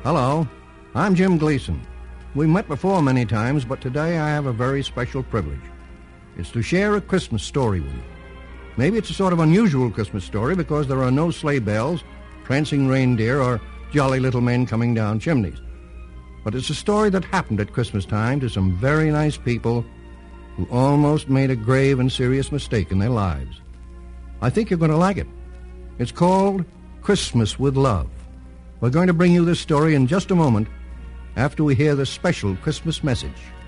Hello, I'm Jim Gleason. We've met before many times, but today I have a very special privilege. It's to share a Christmas story with you. Maybe it's a sort of unusual Christmas story because there are no sleigh bells, prancing reindeer, or jolly little men coming down chimneys. But it's a story that happened at Christmas time to some very nice people who almost made a grave and serious mistake in their lives. I think you're going to like it. It's called Christmas with Love. We're going to bring you this story in just a moment after we hear the special Christmas message.